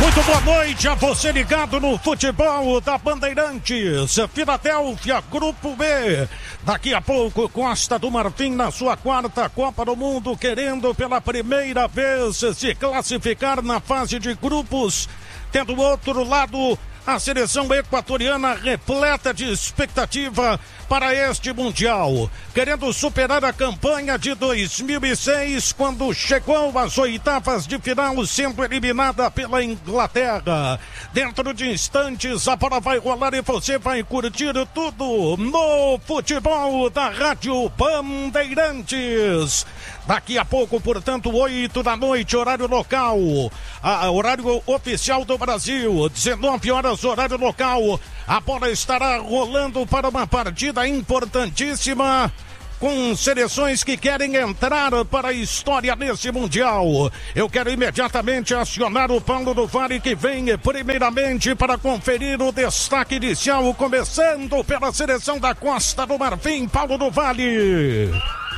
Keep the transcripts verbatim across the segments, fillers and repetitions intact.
Muito boa noite a você ligado no futebol da Bandeirantes, Filadélfia, Grupo B. Daqui a pouco, Costa do Marfim na sua quarta Copa do Mundo, querendo pela primeira vez se classificar na fase de grupos. Tendo do outro lado a seleção equatoriana repleta de expectativa para este Mundial, querendo superar a campanha de dois mil e seis, quando chegou às oitavas de final, sendo eliminada pela Inglaterra. Dentro de instantes, a bola vai rolar e você vai curtir tudo no futebol da Rádio Bandeirantes. Daqui a pouco, portanto, oito da noite, horário local, a, horário oficial do Brasil, dezenove horas, horário local. A bola estará rolando para uma partida importantíssima, com seleções que querem entrar para a história nesse Mundial. Eu quero imediatamente acionar o Paulo do Vale, que vem primeiramente para conferir o destaque inicial, começando pela seleção da Costa do Marfim. Paulo do Vale.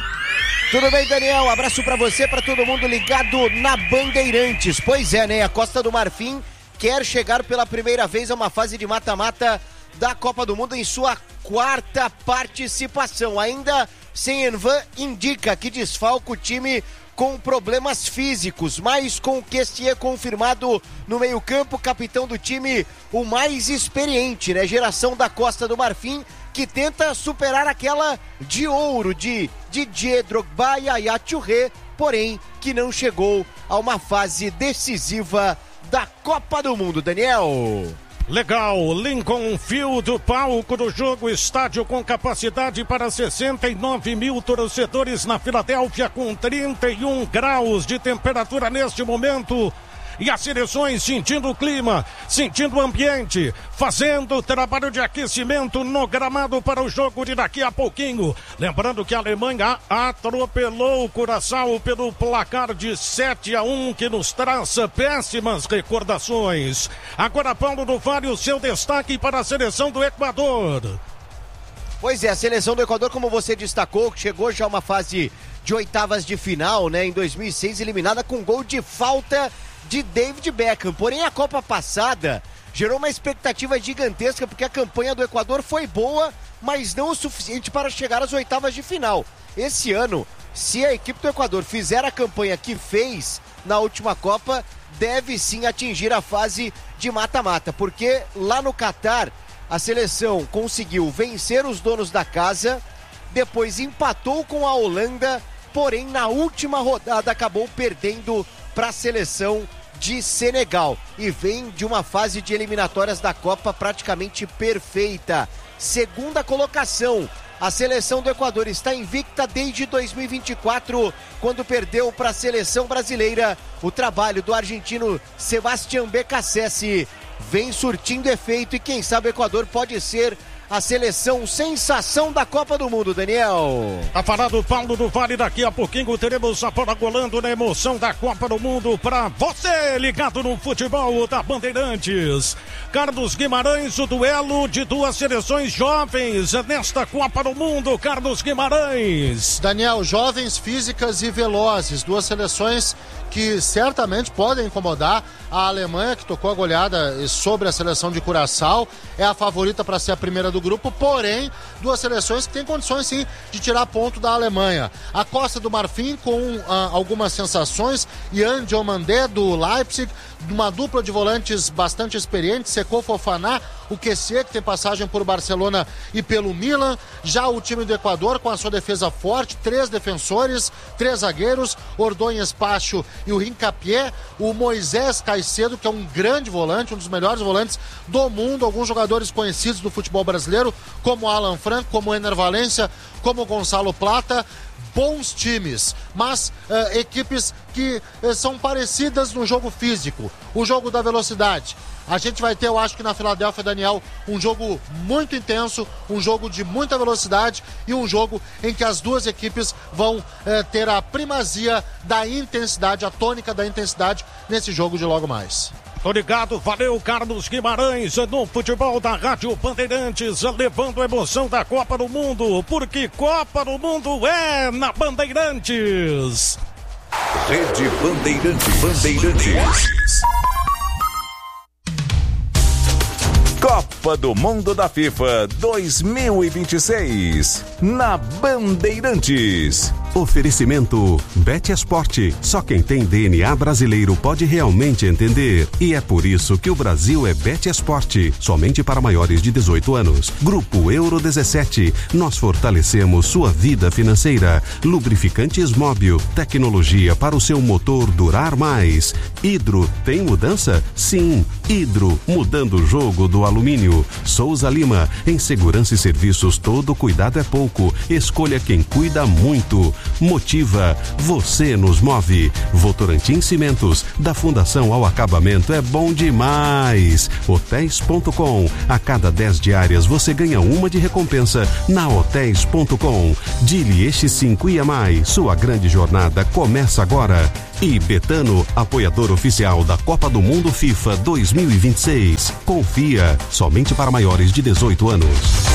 Tudo bem, Daniel? Abraço pra você, pra todo mundo ligado na Bandeirantes. Pois é, né? A Costa do Marfim quer chegar pela primeira vez a uma fase de mata-mata da Copa do Mundo em sua quarta participação. Ainda sem Envan indica que desfalca o time com problemas físicos, mas com o Kessié confirmado no meio-campo, capitão do time, o mais experiente, né? Geração da Costa do Marfim, que tenta superar aquela de ouro de Didier Drogba e Yaya Touré, porém que não chegou a uma fase decisiva da Copa do Mundo, Daniel. Legal, Lincoln Field, palco do jogo, estádio com capacidade para sessenta e nove mil torcedores na Filadélfia, com trinta e um graus de temperatura neste momento. E as seleções sentindo o clima, sentindo o ambiente, fazendo o trabalho de aquecimento no gramado para o jogo de daqui a pouquinho. Lembrando que a Alemanha atropelou o Curaçao pelo placar de sete a um, que nos traz péssimas recordações. Agora, Paulo do Vale, o seu destaque para a seleção do Equador. Pois é, a seleção do Equador, como você destacou, chegou já a uma fase de oitavas de final, né? Em dois mil e seis, eliminada com gol de falta de David Beckham. Porém, a Copa passada gerou uma expectativa gigantesca, porque a campanha do Equador foi boa, mas não o suficiente para chegar às oitavas de final. Esse ano, se a equipe do Equador fizer a campanha que fez na última Copa, deve sim atingir a fase de mata-mata, porque lá no Catar a seleção conseguiu vencer os donos da casa, depois empatou com a Holanda, porém na última rodada acabou perdendo para a seleção de Senegal e vem de uma fase de eliminatórias da Copa praticamente perfeita. Segunda colocação, a seleção do Equador está invicta desde dois mil e vinte e quatro, quando perdeu para a seleção brasileira. O trabalho do argentino Sebastián Beccacessi vem surtindo efeito e quem sabe o Equador pode ser a seleção sensação da Copa do Mundo, Daniel. Tá falado o Paulo do Vale, daqui a pouquinho teremos a bola rolando na emoção da Copa do Mundo pra você ligado no futebol da Bandeirantes. Carlos Guimarães, o duelo de duas seleções jovens nesta Copa do Mundo. Carlos Guimarães. Daniel, jovens, físicas e velozes, duas seleções que certamente podem incomodar a Alemanha, que tocou a goleada sobre a seleção de Curaçao, é a favorita para ser a primeira do grupo, porém, duas seleções que têm condições sim de tirar ponto da Alemanha. A Costa do Marfim com ah, algumas sensações, Yan Diomandé do Leipzig, uma dupla de volantes bastante experientes, Seko Fofana, o Kessié, que tem passagem por Barcelona e pelo Milan. Já o time do Equador com a sua defesa forte, três defensores, três zagueiros, Ordóñez Pacho e o Hincapié, o Moisés Caicedo, que é um grande volante, um dos melhores volantes do mundo, alguns jogadores conhecidos do futebol brasileiro, como Alan Franco, como Ener Valencia, como Gonçalo Plata. Bons times, mas uh, equipes que uh, são parecidas no jogo físico, o jogo da velocidade. A gente vai ter, eu acho que na Filadélfia, Daniel, um jogo muito intenso, um jogo de muita velocidade e um jogo em que as duas equipes vão uh, ter a primazia da intensidade, a tônica da intensidade nesse jogo de logo mais. Tô ligado, valeu Carlos Guimarães no futebol da Rádio Bandeirantes, levando a emoção da Copa do Mundo, porque Copa do Mundo é na Bandeirantes. Rede Bandeirantes. Bandeirantes. Copa do Mundo da FIFA dois mil e vinte e seis, na Bandeirantes. Oferecimento Bet Esporte. Só quem tem D N A brasileiro pode realmente entender. E é por isso que o Brasil é Bet Esporte. Somente para maiores de dezoito anos. Grupo Euro dezessete. Nós fortalecemos sua vida financeira. Lubrificantes Móbil. Tecnologia para o seu motor durar mais. Hidro. Tem mudança? Sim. Hidro. Mudando o jogo do alumínio. Souza Lima. Em segurança e serviços, todo cuidado é pouco. Escolha quem cuida muito. Motiva, você nos move. Votorantim Cimentos, da fundação ao acabamento é bom demais. Hotéis ponto com, a cada dez diárias você ganha uma de recompensa na Hotéis ponto com. Dili Eixi cinco I A M A I, sua grande jornada começa agora. E Betano, apoiador oficial da Copa do Mundo FIFA dois mil e vinte e seis. Confia, somente para maiores de dezoito anos.